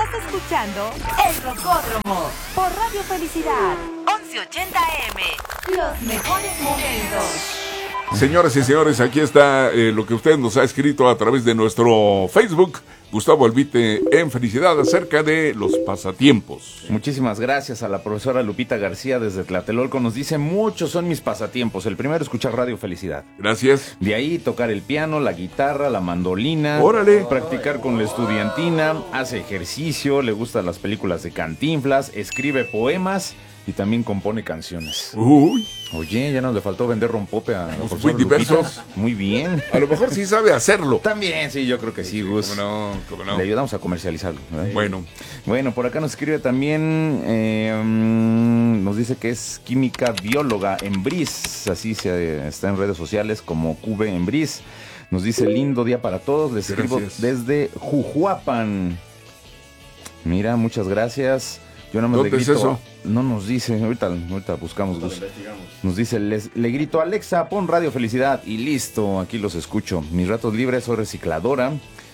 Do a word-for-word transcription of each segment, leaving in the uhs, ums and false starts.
Estás escuchando El Rocódromo por Radio Felicidad, once ochenta A M. Los mejores momentos. Señoras y señores, aquí está eh, lo que usted nos ha escrito a través de nuestro Facebook. Gustavo Albite en Felicidad acerca de los pasatiempos. Muchísimas gracias a la profesora Lupita García desde Tlatelolco. Nos dice, muchos son mis pasatiempos. El primero, escuchar Radio Felicidad. Gracias. De ahí, tocar el piano, la guitarra, la mandolina. Órale. Practicar con la estudiantina. Hace ejercicio, le gustan las películas de Cantinflas. Escribe poemas y también compone canciones. Uy. Oye, ya nos le faltó vender rompope a la Pues profesora muy diversos. Lupita. Muy bien. A lo mejor sí sabe hacerlo. También, sí, yo creo que sí, Gus. ¿Cómo no? ¿Cómo no? Le ayudamos a comercializarlo, ¿verdad? Bueno. Bueno, por acá nos escribe también, eh, um, nos dice que es química bióloga en Bris, así se está en redes sociales como Cube en Bris. Nos dice, lindo día para todos, les escribo Gracias. desde Jujuapan. Mira, muchas gracias. Yo nada más ¿Dónde le grito, es eso? No nos dice, ahorita, ahorita buscamos, Gus. Nos dice, les, le grito, Alexa, pon Radio Felicidad y listo, aquí los escucho. Mis ratos libres, soy recicladora.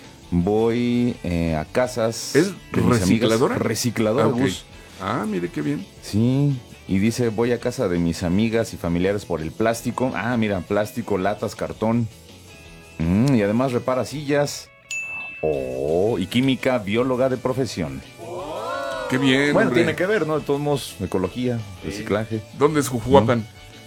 Voy eh, a casas. ¿Es de mis recicladora? amigas. Recicladora, Ah, ok. Gus. Ah, mire qué bien. Sí, y dice, voy a casa de mis amigas y familiares por el plástico. Ah, mira, plástico, latas, cartón. Mm, y además repara sillas. Oh, y química bióloga de profesión. Qué bien. Bueno, hombre. tiene que ver, ¿no? De todos modos, ecología, reciclaje. ¿Dónde es Jujuapan?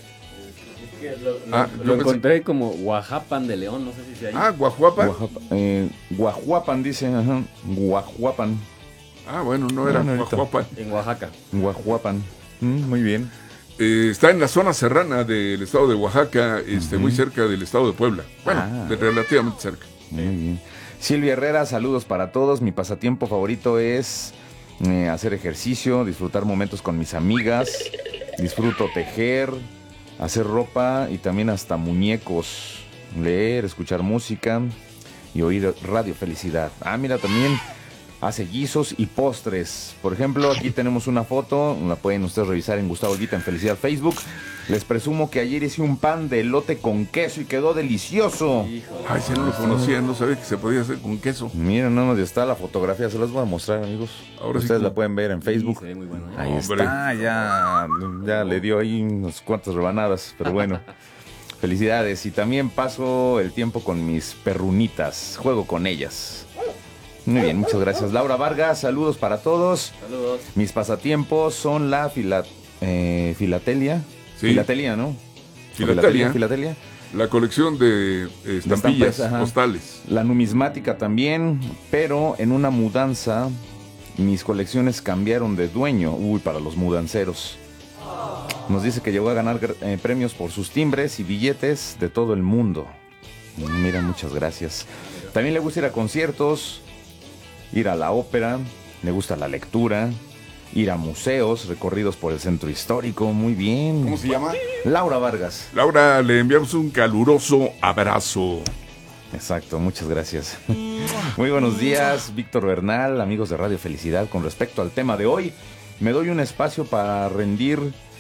Lo, Ah, lo yo pensé- encontré como Oaxapan de León, no sé si sea ahí. Ah, Guajuapan. Guajapa- eh, Guajuapan, dice, ajá. Guajuapan. Ah, bueno, no era Bueno, ahorita. Guajuapan. En Oaxaca. Guajuapan. Mm, muy bien. Eh, está en la zona serrana del estado de Oaxaca, este, muy cerca del estado de Puebla. Bueno, Ah. de relativamente cerca. Muy bien. Silvia Herrera, saludos para todos. Mi pasatiempo favorito es eh, hacer ejercicio, disfrutar momentos con mis amigas. Disfruto tejer, hacer ropa y también hasta muñecos. Leer, escuchar música y oír Radio Felicidad. Ah, mira, también hace guisos y postres. Por ejemplo, aquí tenemos una foto, la pueden ustedes revisar en Gustavo Albita en Felicidad Facebook. Les presumo que ayer hice un pan de elote con queso y quedó delicioso. Ay, si no lo conocía, no sabía que se podía hacer con queso. Miren, no nos está la fotografía, se las voy a mostrar, amigos. Ahora sí Ustedes que- la pueden ver en Facebook. Sí, se ve muy bueno, ¿eh? Ahí Hombre. está, ya, ya le dio ahí unas cuantas rebanadas, pero bueno. Felicidades. Y también paso el tiempo con mis perrunitas, juego con ellas. Muy bien, muchas gracias. Laura Vargas, saludos para todos. Saludos. Mis pasatiempos son la fila, eh, filatelia. Sí. Filatelia, ¿no? Filatelia. Filatelia. La colección de eh, estampillas estampas, ajá. postales. La numismática también, pero en una mudanza mis colecciones cambiaron de dueño. Uy, para los mudanceros. Nos dice que llegó a ganar eh, premios por sus timbres y billetes de todo el mundo. Mira, muchas gracias. También le gusta ir a conciertos, ir a la ópera, le gusta la lectura, ir a museos, recorridos por el centro histórico. Muy bien. ¿Cómo se llama? Laura Vargas. Laura, le enviamos un caluroso abrazo. Exacto, muchas gracias. Muy buenos días, Víctor Bernal, amigos de Radio Felicidad. Con respecto al tema de hoy, me doy un espacio para rendir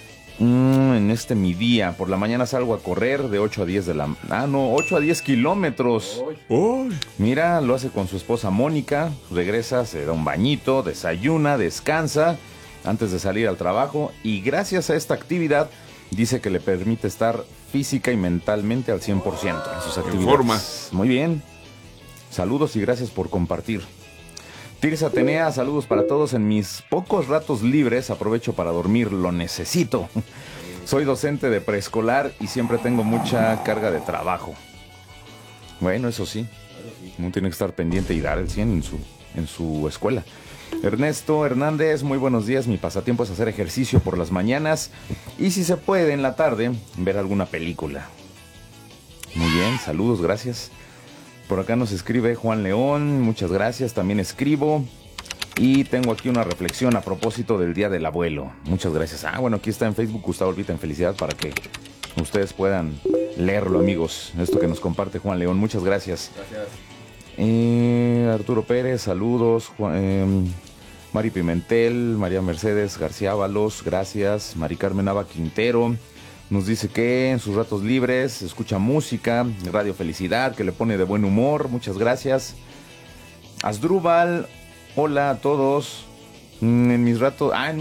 mm, en este mi día. Por la mañana salgo a correr de ocho a diez de la... Ah, no, ocho a diez kilómetros. Uy, Mira, lo hace con su esposa Mónica, regresa, se da un bañito, desayuna, descansa antes de salir al trabajo y gracias a esta actividad dice que le permite estar física y mentalmente al cien por ciento en sus actividades. forma. Muy bien. Saludos y gracias por compartir. Tirsa Atenea, saludos para todos. En mis pocos ratos libres aprovecho para dormir, lo necesito. Soy docente de preescolar y siempre tengo mucha carga de trabajo. Bueno, eso sí, uno tiene que estar pendiente y dar el cien en su, en su escuela. Ernesto Hernández, muy buenos días. Mi pasatiempo es hacer ejercicio por las mañanas y si se puede en la tarde, ver alguna película. Muy bien, saludos, gracias. Por acá nos escribe Juan León, muchas gracias, también escribo. Y tengo aquí una reflexión a propósito del Día del Abuelo. Muchas gracias. Ah, bueno, aquí está en Facebook Gustavo Albita en Felicidad para que ustedes puedan leerlo, amigos. Esto que nos comparte Juan León, muchas gracias. Gracias. Eh, Arturo Pérez, saludos. Juan, eh, Mari Pimentel, María Mercedes García Ábalos, gracias. Mari Carmen Nava Quintero nos dice que en sus ratos libres escucha música, Radio Felicidad, que le pone de buen humor, muchas gracias. Asdrúbal Hola a todos. Mm, En mis ratos... Ah, en